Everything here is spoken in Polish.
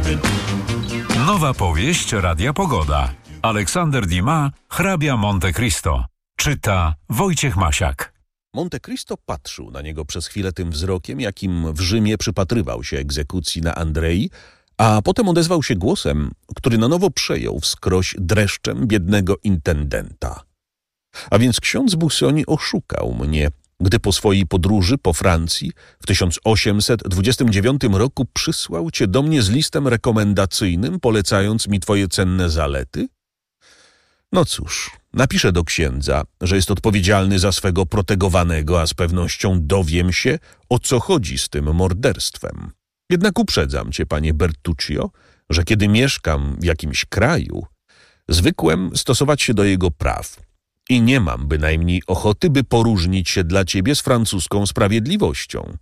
Nowa powieść Radia Pogoda. Aleksander Dumas, hrabia Monte Cristo. Czyta Wojciech Masiak. Monte Cristo patrzył na niego przez chwilę tym wzrokiem, jakim w Rzymie przypatrywał się egzekucji na Andrei, a potem odezwał się głosem, który na nowo przejął wskroś dreszczem biednego intendenta. A więc ksiądz Busoni oszukał mnie, gdy po swojej podróży po Francji w 1829 roku przysłał cię do mnie z listem rekomendacyjnym, polecając mi twoje cenne zalety? No cóż, napiszę do księdza, że jest odpowiedzialny za swego protegowanego, a z pewnością dowiem się, o co chodzi z tym morderstwem. Jednak uprzedzam cię, panie Bertuccio, że kiedy mieszkam w jakimś kraju, zwykłem stosować się do jego praw i nie mam bynajmniej ochoty, by poróżnić się dla ciebie z francuską sprawiedliwością.